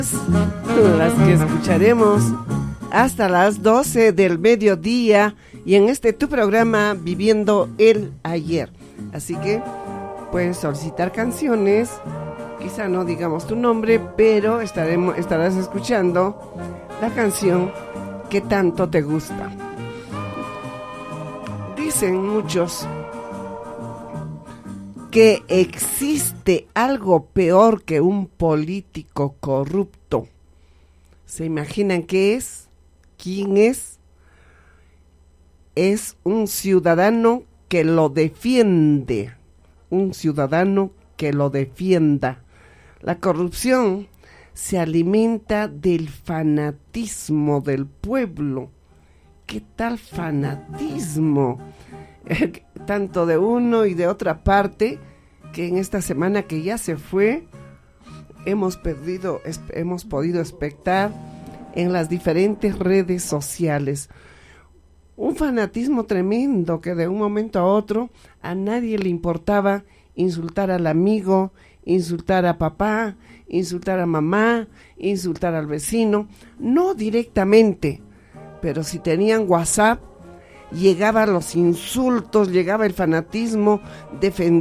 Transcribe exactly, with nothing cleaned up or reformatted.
las que escucharemos hasta las doce del mediodía y en este tu programa Viviendo el Ayer. Así que puedes solicitar canciones, quizá no digamos tu nombre, pero estaremos, estarás escuchando la canción que tanto te gusta. Dicen muchos que existe algo peor que un político corrupto. ¿Se imaginan qué es? ¿Quién es? Es un ciudadano que lo defiende. Un ciudadano que lo defienda. La corrupción se alimenta del fanatismo del pueblo. ¿Qué tal fanatismo? Tanto de uno y de otra parte, que en esta semana que ya se fue, hemos perdido, hemos podido espectar en las diferentes redes sociales. Un fanatismo tremendo que de un momento a otro a nadie le importaba insultar al amigo, insultar a papá, insultar a mamá, insultar al vecino, no directamente, pero si tenían WhatsApp, llegaban los insultos, llegaba el fanatismo, defendiendo